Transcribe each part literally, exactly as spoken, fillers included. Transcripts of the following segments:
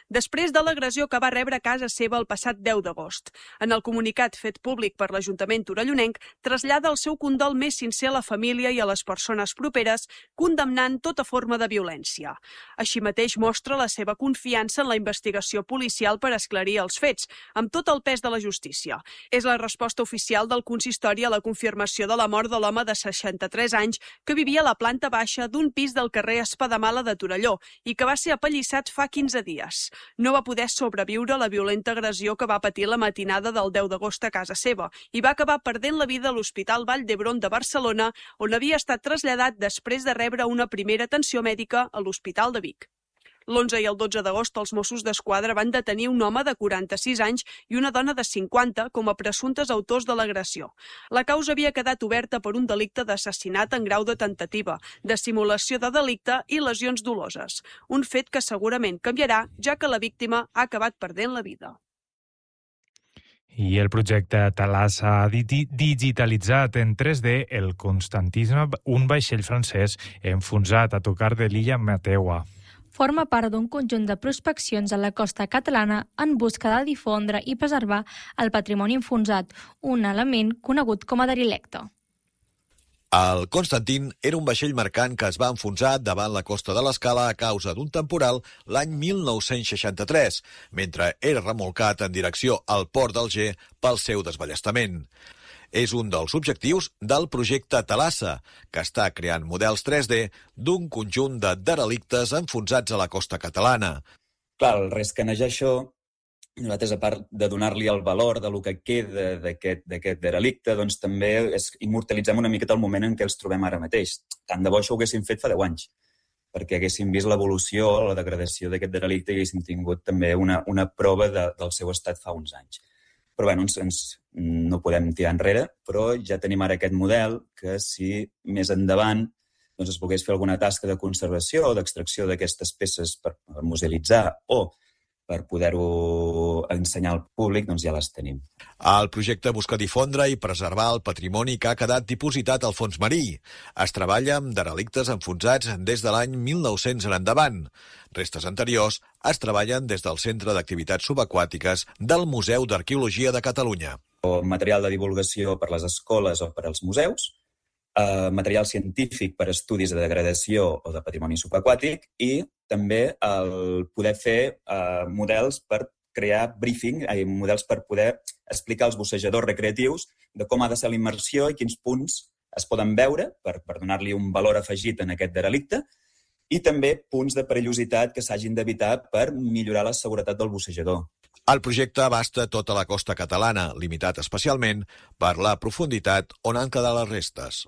després de l'agressió que va rebre a casa seva el passat deu d'agost. En el comunicat fet públic per l'Ajuntament torellonenc, trasllada el seu condol més sincer a la família i a les persones properes, condemnant tota forma de violència. Així mateix mostra la seva confiança en la investigació policial per esclarir els fets, amb tot el pes de la justícia. És la resposta oficial del consistori a la confirmació de la mort de l'home de seixanta-tres anys que vivia a la planta baixa d'un pis del carrer Espadamala de Torelló i que va ser apallissat fa quinze dies. No va poder sobreviure a la violenta agressió que va patir la matinada del deu d'agost a casa seva i va acabar perdent la vida a l'Hospital Vall d'Hebron de Barcelona, on havia estat traslladat després de rebre una primera atenció mèdica a l'Hospital de Vic. L'onze i el dotze d'agost els Mossos d'Esquadra van detenir un home de quaranta-sis anys i una dona de cinquanta com a presumptes autors de l'agressió. La causa havia quedat oberta per un delicte d'assassinat en grau de tentativa, de simulació de delicte i lesions doloses, un fet que segurament canviarà, ja que la víctima ha acabat perdent la vida. I el projecte Thalassa ha digitalitzat en tres D el Constantisme, un vaixell francès enfonsat a tocar de l'illa Mateua. Forma part d'un conjunt de prospeccions a la costa catalana en busca de difondre i preservar el patrimoni enfonsat, un element conegut com a derelicte. El Constantin era un vaixell mercant que es va enfonsar davant la costa de l'Escala a causa d'un temporal l'any mil nou-cents seixanta-tres, mentre era remolcat en direcció al port d'Alger pel seu desballestament. És un dels objectius del projecte Thalassa, que està creant models tres D d'un conjunt de derelictes enfonsats a la costa catalana. Clar, al rescanejar això, nosaltres, a part de donar-li el valor de lo que queda d'aquest derelicte, doncs també és, immortalitzem una miqueta el moment en què els trobem ara mateix. Tant de bo això ho haguéssim fet fa deu anys, perquè haguéssim vist l'evolució, la degradació d'aquest derelicte i haguéssim tingut també una, una prova de, del seu estat fa uns anys. Però bé, ens, ens, no podem tirar enrere, però ja tenim ara aquest model que si més endavant doncs es pogués fer alguna tasca de conservació o d'extracció d'aquestes peces per, per musealitzar o per poder-ho ensenyar al públic, doncs ja les tenim. El projecte busca difondre i preservar el patrimoni que ha quedat dipositat al fons marí. Es treballa amb derelictes enfonsats des de l'any mil nou-cents en endavant. Restes anteriors es treballen des del Centre d'Activitats Subaquàtiques del Museu d'Arqueologia de Catalunya. O material de divulgació per les escoles o per als museus, eh, material científic per estudis de degradació o de patrimoni subaquàtic i també el poder fer eh, models per crear briefing, eh, models per poder explicar als bussejadors recreatius de com ha de ser la immersió i quins punts es poden veure per, per donar-li un valor afegit en aquest derelicte i també punts de perillositat que s'hagin d'evitar per millorar la seguretat del bussejador. El projecte abasta tota la costa catalana, limitat especialment per la profunditat on han quedat les restes.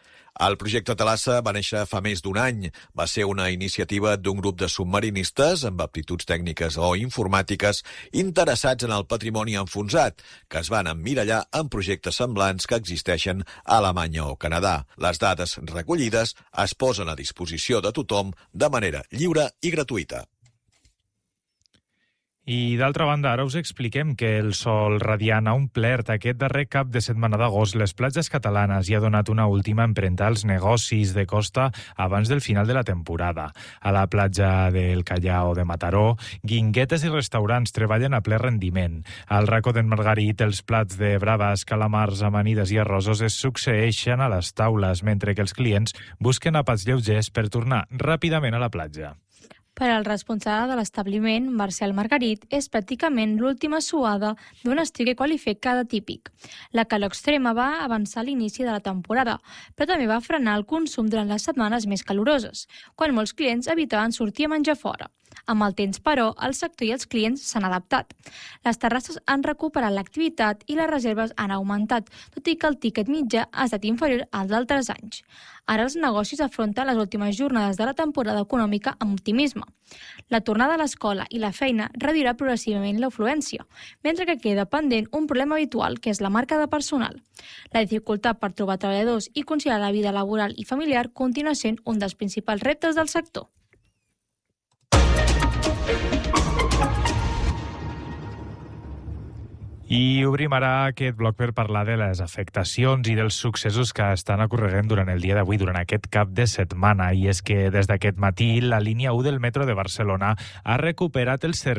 El projecte Thalassa va néixer fa més d'un any. Va ser una iniciativa d'un grup de submarinistes amb aptituds tècniques o informàtiques interessats en el patrimoni enfonsat, que es van emmirallar en projectes semblants que existeixen a Alemanya o Canadà. Les dades recollides es posen a disposició de tothom de manera lliure i gratuïta. I d'altra banda, ara us expliquem que el sol radiant ha omplert aquest darrer cap de setmana d'agost les platges catalanes i ha donat una última empremta als negocis de costa abans del final de la temporada. A la platja del Callao de Mataró, guinguetes i restaurants treballen a ple rendiment. Al racó d'en Margarit, els plats de braves, calamars, amanides i arrossos es succeeixen a les taules, mentre que els clients busquen àpats lleugers per tornar ràpidament a la platja. Per al responsable de l'establiment, Marcel Margarit, és pràcticament l'última suada d'un estiu que qualifica de típic. La calor extrema va avançar l'inici de la temporada, però també va frenar el consum durant les setmanes més caloroses, quan molts clients evitaven sortir a menjar fora. Amb el temps, però, el sector i els clients s'han adaptat. Les terrasses han recuperat l'activitat i les reserves han augmentat, tot i que el tiquet mitjà ha estat inferior al d'altres anys. Ara els negocis afronten les últimes jornades de la temporada econòmica amb optimisme. La tornada a l'escola i la feina reduirà progressivament l'afluència, mentre que queda pendent un problema habitual, que és la marca de personal. La dificultat per trobar treballadors i conciliar la vida laboral i familiar continua sent un dels principals reptes del sector. I obrim ara aquest bloc per parlar de les afectacions i dels successos que estan ocorrent durant el dia d'avui, durant aquest cap de setmana. I és que des d'aquest matí la línia u del metro de Barcelona ha recuperat el servei